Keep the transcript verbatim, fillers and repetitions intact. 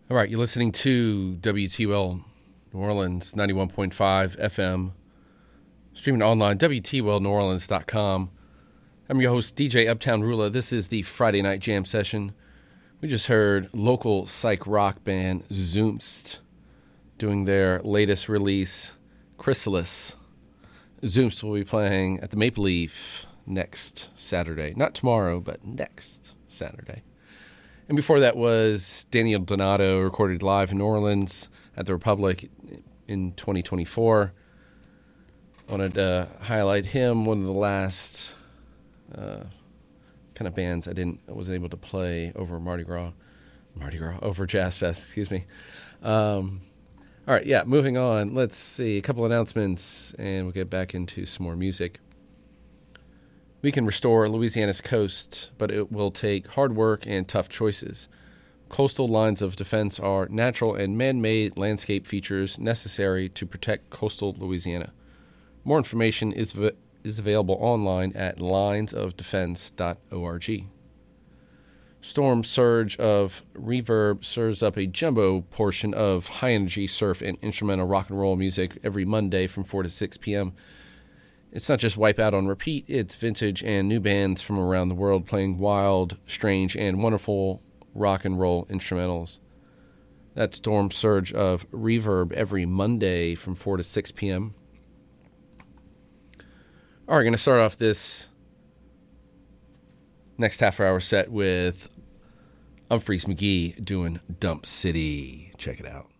All right, you're listening to W T L New Orleans, ninety-one point five F M, streaming online, W T L New Orleans dot com. I'm your host, D J Uptown Rula. This is the Friday Night Jam session. We just heard local psych rock band Zoomst doing their latest release, Chrysalis. Zoomst will be playing at the Maple Leaf next Saturday. Not tomorrow, but next Saturday. And before that was Daniel Donato, recorded live in New Orleans at the Republic in twenty twenty-four. Wanted to highlight him, one of the last uh, kind of bands I didn't I wasn't able to play over Mardi Gras, Mardi Gras over Jazz Fest, excuse me. Um, all right, yeah, moving on. Let's see a couple announcements, and we'll get back into some more music. We can restore Louisiana's coast, but it will take hard work and tough choices. Coastal lines of defense are natural and man-made landscape features necessary to protect coastal Louisiana. More information is v- is available online at lines of defense dot org. Storm Surge of Reverb serves up a jumbo portion of high-energy surf and instrumental rock and roll music every Monday from four to six p.m. It's not just Wipe Out on repeat, it's vintage and new bands from around the world playing wild, strange, and wonderful rock and roll instrumentals. That's Storm Surge of Reverb every Monday from four to six p.m. All right, going to start off this next half-hour set with Umphrey's McGee doing Dump City. Check it out.